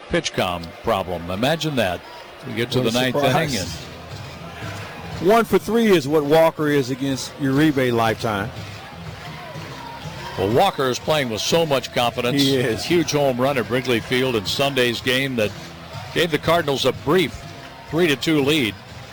PitchCom problem. Imagine that. We get to the ninth inning. And 1 for 3 is what Walker is against Uribe lifetime. well, Walker is playing with so much confidence. He is. Huge home run at Wrigley Field in Sunday's game that gave the Cardinals a brief 3-2 lead.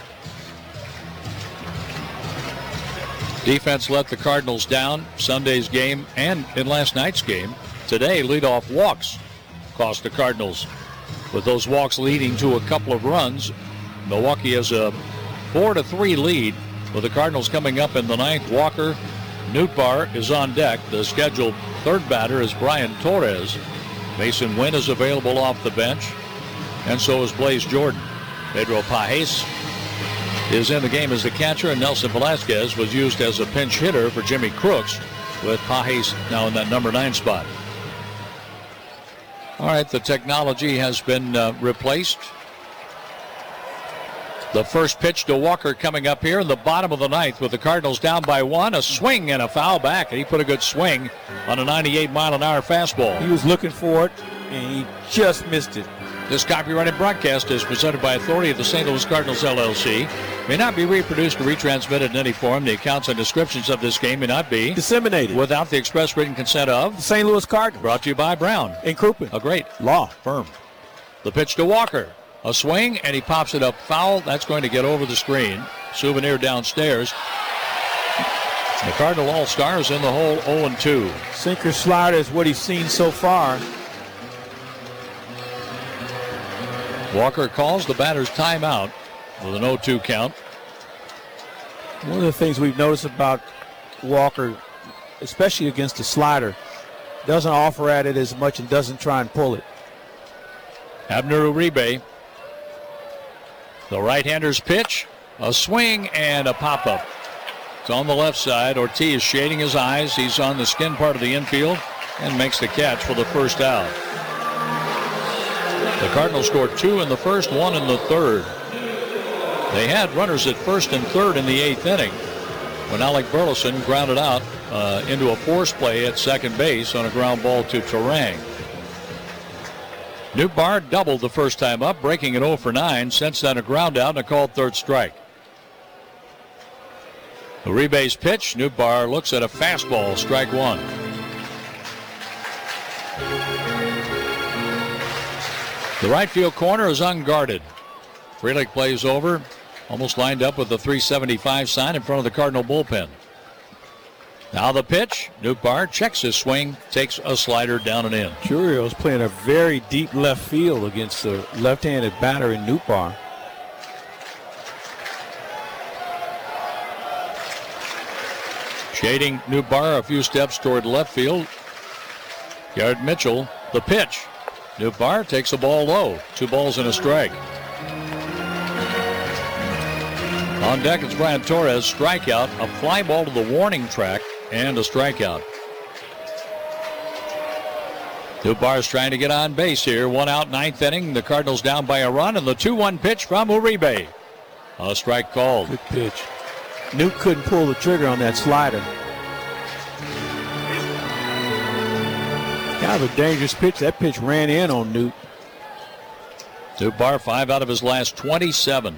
Defense let the Cardinals down Sunday's game and in last night's game. Today, leadoff walks cost the Cardinals. With those walks leading to a couple of runs, Milwaukee has a 4-3 lead with the Cardinals coming up in the ninth. Walker, Nootbaar is on deck. The scheduled third batter is Brian Torres. Mason Wynn is available off the bench, and so is Blaze Jordan. Pedro Pajes is in the game as the catcher, and Nelson Velasquez was used as a pinch hitter for Jimmy Crooks, with Pajes now in that number 9 spot. All right, the technology has been replaced. The first pitch to Walker coming up here in the bottom of the ninth with the Cardinals down by 1. A swing and a foul back, and he put a good swing on a 98-mile-an-hour fastball. He was looking for it, and he just missed it. This copyrighted broadcast is presented by authority of the St. Louis Cardinals, LLC. May not be reproduced or retransmitted in any form. The accounts and descriptions of this game may not be disseminated without the express written consent of the St. Louis Cardinals. Brought to you by Brown and Crouppen, a great law firm. The pitch to Walker. A swing, and he pops it up foul. That's going to get over the screen. Souvenir downstairs. The Cardinal All-Stars in the hole 0-2. Sinker slider is what he's seen so far. Walker calls the batter's timeout with an 0-2 count. One of the things we've noticed about Walker, especially against the slider, doesn't offer at it as much and doesn't try and pull it. Abner Uribe. The right-hander's pitch, a swing, and a pop-up. It's on the left side. Ortiz shading his eyes. He's on the skin part of the infield and makes the catch for the first out. The Cardinals scored 2 in the first, 1 in the third. They had runners at first and third in the 8th inning when Alec Burleson grounded out into a force play at second base on a ground ball to Turang. Nootbaar doubled the first time up, breaking it 0 for 9. Since then, a ground out and a called third strike. Uribe's pitch. Nootbaar looks at a fastball, strike 1. The right field corner is unguarded. Frelick plays over, almost lined up with the 375 sign in front of the Cardinal bullpen. Now the pitch. Nootbaar checks his swing, takes a slider down and in. Churrio's playing a very deep left field against the left-handed batter in Nootbaar. Shading Nootbaar a few steps toward left field. Garrett Mitchell, the pitch. Nootbaar takes a ball low. 2 balls and a strike. On deck, it's Brian Torres. Strikeout, a fly ball to the warning track, and a strikeout. Nootbaar's trying to get on base here. 1 out, 9th inning. The Cardinals down by a run, and the 2-1 pitch from Uribe. A strike called. Good pitch. Newt couldn't pull the trigger on that slider. Kind of a dangerous pitch. That pitch ran in on Newt. Nootbaar 5 out of his last 27.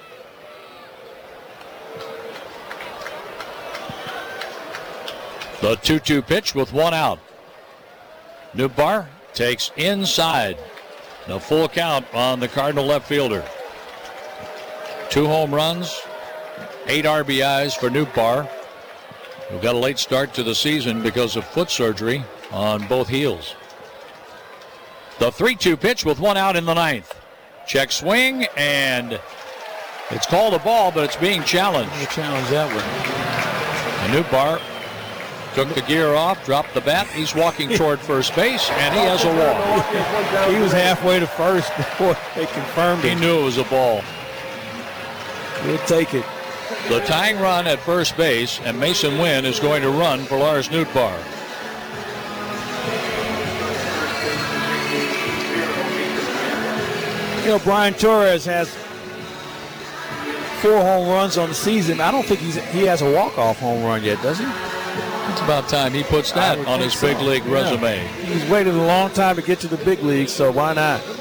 The 2-2 pitch with 1 out. Nootbaar takes inside. The full count on the Cardinal left fielder. 2 home runs, 8 RBIs for Nootbaar, who got a late start to the season because of foot surgery on both heels. The 3-2 pitch with 1 out in the 9th. Check swing, and it's called a ball, but it's being challenged. We'll challenge that one. And Nootbaar took the gear off, dropped the bat. He's walking toward first base, and he has a walk. He was halfway to first before they confirmed it. He knew it was a ball. We'll take it. The tying run at first base, and Mason Wynn is going to run for Lars Nootbaar. You know, Brian Torres has 4 home runs on the season. I don't think he has a walk-off home run yet, does he? It's about time he puts that on his big league resume. He's waited a long time to get to the big leagues, so why not?